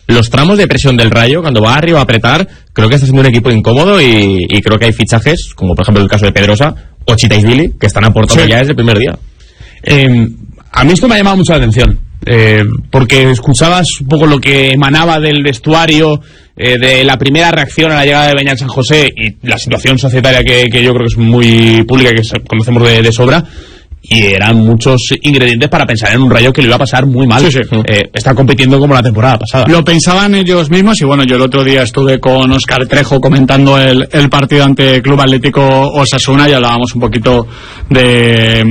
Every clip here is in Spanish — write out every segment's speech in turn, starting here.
los tramos de presión del Rayo, cuando va arriba a apretar, creo que está siendo un equipo incómodo y creo que hay fichajes, como por ejemplo el caso de Pedrosa o Chitaisvili, que están aportando ya desde el primer día. A mí esto me ha llamado mucho la atención, porque escuchabas un poco lo que emanaba del vestuario, de la primera reacción a la llegada de Beñat San José y la situación societaria que yo creo que es muy pública, que conocemos de sobra. Y eran muchos ingredientes para pensar en un Rayo que lo iba a pasar muy mal. Está compitiendo como la temporada pasada. Lo pensaban ellos mismos y bueno, yo el otro día estuve con Óscar Trejo comentando el partido ante Club Atlético Osasuna y hablábamos un poquito de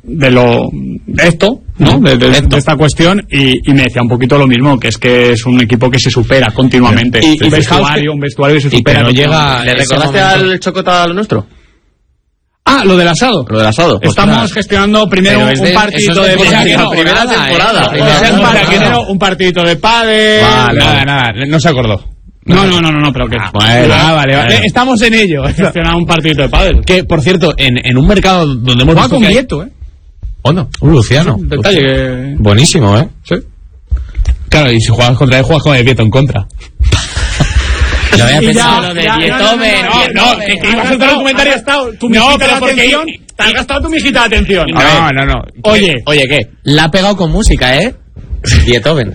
esto, ¿no? De esta cuestión y me decía un poquito lo mismo, que es un equipo que se supera continuamente. Un vestuario que se supera. Y no llega. ¿Le recordaste al Chocota lo nuestro? Lo del asado. Estamos gestionando primero un partidito de primera temporada. Un partidito de pádel. Nada, no se acordó. No, pero que vale. Estamos en ello. Gestionar un partidito de pádel. Que, por cierto, en un mercado donde hemos visto con Vieto, ¿Onda? Luciano. Detalle que... Buenísimo, Sí. Claro, y si juegas contra él, juegas con el Vieto en contra. Yo había pensado lo de Beethoven. Que ibas a soltar un comentario. Tu mijita de atención. Te has gastado tu mijita de atención. No. Oye, ¿qué? La ha pegado con música, Beethoven.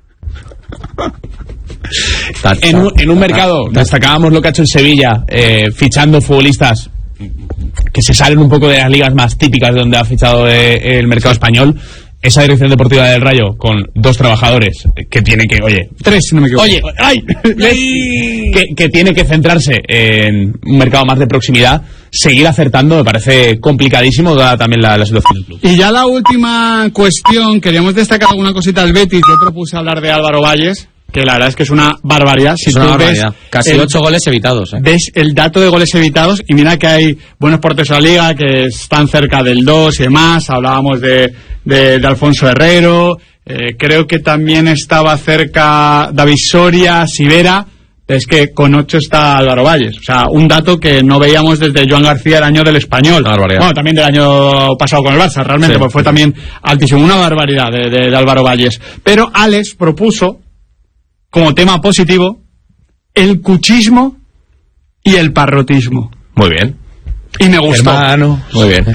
En un mercado, destacábamos lo que ha hecho en Sevilla, fichando futbolistas que se salen un poco de las ligas más típicas de donde ha fichado el mercado español. Esa dirección deportiva del Rayo con 2 trabajadores que tiene que, 3 si no me equivoco. Que tiene que centrarse en un mercado más de proximidad, seguir acertando me parece complicadísimo dada también la situación del club. Y ya la última cuestión, queríamos destacar alguna cosita del Betis. Yo propuse hablar de Álvaro Valles, que la verdad es que es una barbaridad. Si tú ves casi 8 goles evitados. Ves el dato de goles evitados y mira que hay buenos porteros en la liga que están cerca del 2 y demás. Hablábamos de Alfonso Herrero, creo que también estaba cerca David Soria, Sivera. Es que con 8 está Álvaro Valles. O sea, un dato que no veíamos desde Joan García el año del Español. Bueno, también del año pasado con el Barça, realmente, porque fue también altísimo. Una barbaridad de Álvaro Valles. Pero Alex propuso, como tema positivo, el cuchismo y el parrotismo. Muy bien. Y me gustó. Hermano. Muy bien.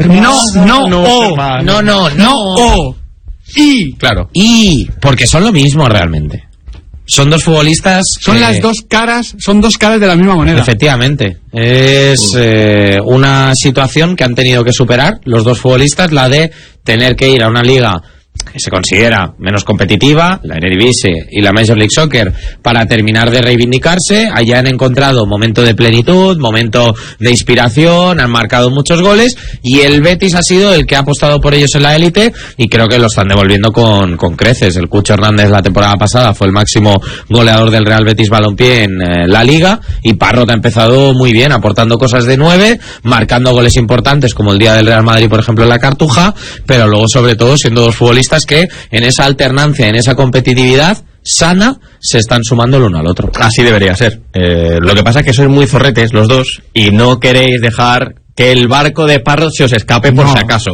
No. Claro. Y porque son lo mismo realmente. Son 2 futbolistas. Son las 2 caras, son 2 caras de la misma moneda. Efectivamente. Es una situación que han tenido que superar los 2 futbolistas, la de tener que ir a una liga que se considera menos competitiva, la Eredivisie y la Major League Soccer, para terminar de reivindicarse. Allá han encontrado momento de plenitud, momento de inspiración, han marcado muchos goles y el Betis ha sido el que ha apostado por ellos en la élite y creo que lo están devolviendo con creces. El Cucho Hernández la temporada pasada fue el máximo goleador del Real Betis Balompié en la Liga y Parrot ha empezado muy bien, aportando cosas de 9, marcando goles importantes como el día del Real Madrid, por ejemplo, en la Cartuja, pero luego sobre todo siendo 2 futbolistas que en esa alternancia, en esa competitividad sana, se están sumando el uno al otro. Así debería ser. Lo que pasa es que sois muy zorretes los 2 y no queréis dejar que el barco de Parrot se os escape por si acaso.